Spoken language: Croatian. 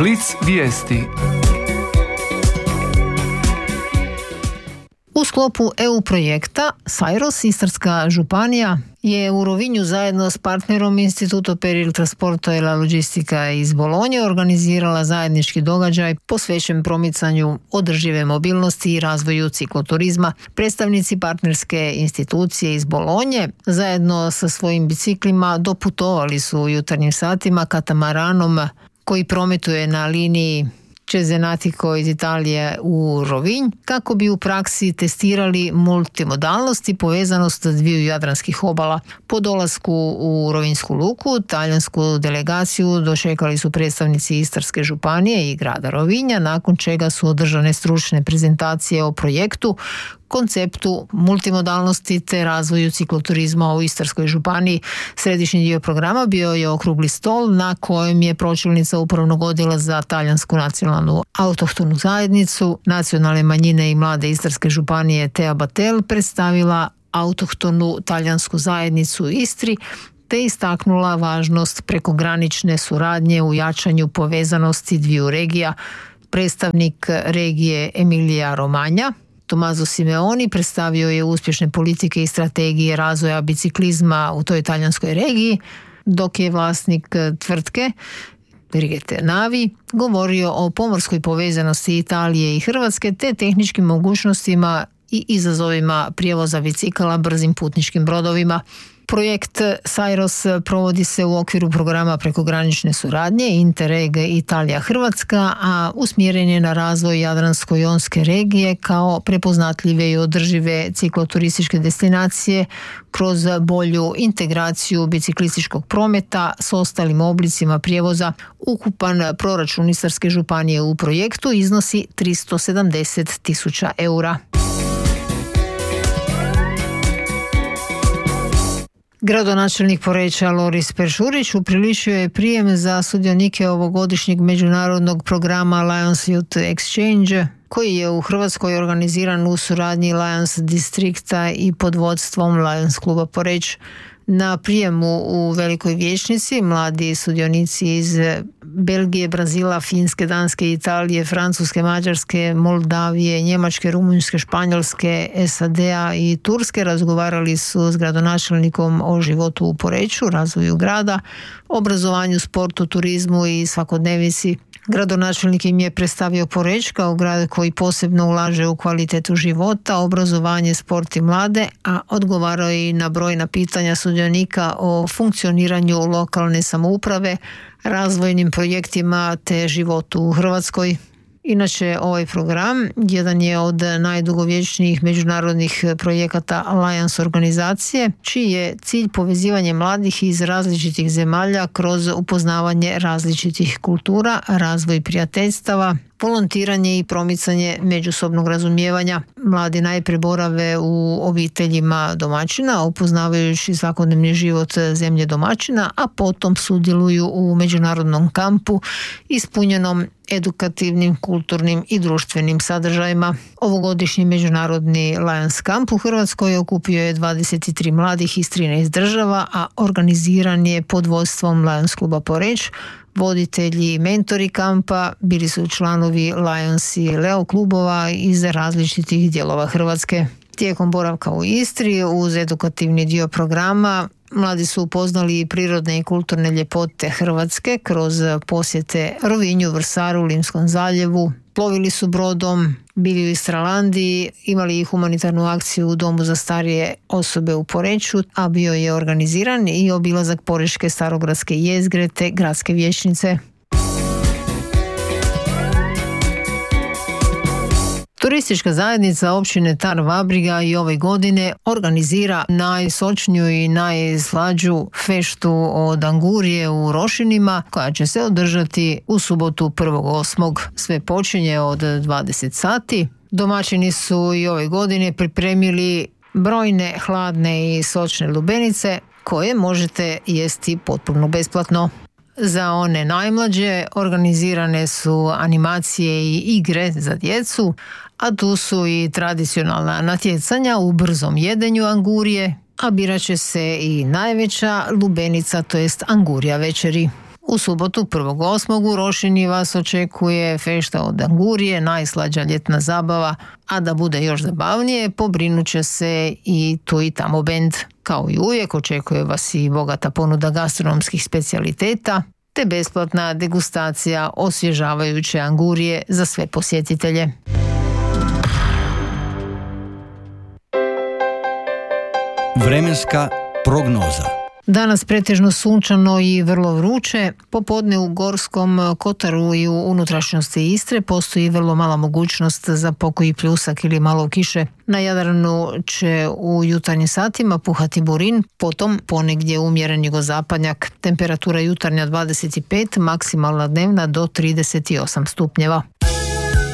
Blic vijesti. U sklopu EU projekta Sairos, Istarska županija, je u Rovinju zajedno s partnerom Instituto per il Trasporto e la Logistica iz Bolonje organizirala zajednički događaj posvećen promicanju održive mobilnosti i razvoju cikloturizma. Predstavnici partnerske institucije iz Bolonje zajedno sa svojim biciklima doputovali su u jutarnjim satima katamaranom koji prometuje na liniji Cesenatico iz Italije u Rovinj, kako bi u praksi testirali multimodalnost i povezanost dviju jadranskih obala. Po dolasku u Rovinjsku luku, talijansku delegaciju dočekali su predstavnici Istarske županije i grada Rovinja, nakon čega su održane stručne prezentacije o projektu, konceptu multimodalnosti te razvoju cikloturizma u Istarskoj županiji. Središnji dio programa bio je okrugli stol na kojem je pročelnica upravnog odjela za talijansku nacionalnu autohtonu zajednicu, nacionalne manjine i mlade Istarske županije Tea Batel predstavila autohtonu talijansku zajednicu u Istri te istaknula važnost prekogranične suradnje u jačanju povezanosti dviju regija. Predstavnik regije Emilija Romagna Tommaso Simeoni predstavio je uspješne politike i strategije razvoja biciklizma u toj talijanskoj regiji, dok je vlasnik tvrtke Rigete Navi govorio o pomorskoj povezanosti Italije i Hrvatske te tehničkim mogućnostima i izazovima prijevoza bicikala brzim putničkim brodovima. Projekt Sairos provodi se u okviru programa prekogranične suradnje Interreg Italija-Hrvatska, a usmjeren je na razvoj Jadransko-jonske regije kao prepoznatljive i održive cikloturističke destinacije kroz bolju integraciju biciklističkog prometa s ostalim oblicima prijevoza. Ukupan proračun Istarske županije u projektu iznosi 370.000 eura. Gradonačelnik Poreča Loris Peršurić upriličio je prijem za sudionike ovogodišnjeg međunarodnog programa Lions Youth Exchange, koji je u Hrvatskoj organiziran u suradnji Lions distrikta i pod vodstvom Lions kluba Poreč. Na prijemu u Velikoj vijećnici mladi sudionici iz Belgije, Brazila, Finske, Danske, Italije, Francuske, Mađarske, Moldavije, Njemačke, Rumunjske, Španjolske, SAD-a i Turske razgovarali su s gradonačelnikom o životu u Poreču, razvoju grada, obrazovanju, sportu, turizmu i svakodnevici. Gradonačelnik im je predstavio Poreč kao grad koji posebno ulaže u kvalitetu života, obrazovanje, sport i mlade, a odgovarao je i na brojna pitanja sudionika o funkcioniranju lokalne samouprave, razvojnim projektima te životu u Hrvatskoj. Inače, ovaj program jedan je od najdugovječnijih međunarodnih projekata Alliance organizacije, čiji je cilj povezivanje mladih iz različitih zemalja kroz upoznavanje različitih kultura, razvoj prijateljstava, volontiranje i promicanje međusobnog razumijevanja. Mladi najprije borave u obiteljima domaćina, upoznavajući svakodnevni život zemlje domaćina, a potom sudjeluju u međunarodnom kampu ispunjenom edukativnim, kulturnim i društvenim sadržajima. Ovogodišnji međunarodni Lions Camp u Hrvatskoj okupio je 23 mladih iz 13 država, a organiziran je pod vodstvom Lions kluba Poreč. Voditelji i mentori kampa bili su članovi Lions i Leo klubova iz različitih dijelova Hrvatske. Tijekom boravka u Istri uz edukativni dio programa mladi su upoznali prirodne i kulturne ljepote Hrvatske kroz posjete Rovinju, Vrsaru, Limskom zaljevu. Plovili su brodom, bili u Istralandiji, imali i humanitarnu akciju u Domu za starije osobe u Poreču, a bio je organiziran i obilazak Porečke starogradske jezgre te gradske vijećnice. Turistička zajednica općine Tar-Vabriga i ove godine organizira najsočniju i najslađu feštu od angurije u Rošinima, koja će se održati u subotu 1.8. Sve počinje od 20 sati. Domaćini su i ove godine pripremili brojne hladne i sočne lubenice koje možete jesti potpuno besplatno. Za one najmlađe organizirane su animacije i igre za djecu, a tu su i tradicionalna natjecanja u brzom jedenju angurije, a birat će se i najveća lubenica, to jest angurija večeri. U subotu 1.8. u Rošini vas očekuje fešta od angurije, najslađa ljetna zabava, a da bude još zabavnije, pobrinut će se i tu i tamo bend. Kao i uvijek očekuje vas i bogata ponuda gastronomskih specijaliteta, te besplatna degustacija osvježavajuće angurije za sve posjetitelje. Vremenska prognoza. Danas pretežno sunčano i vrlo vruće. Popodne u Gorskom kotaru i u unutrašnjosti Istre postoji vrlo mala mogućnost za pokoji pljusak ili malo kiše. Na Jadranu će u jutarnjim satima puhati burin, potom ponegdje umjeren jugozapadnjak. Temperatura jutarnja 25, maksimalna dnevna do 38 stupnjeva.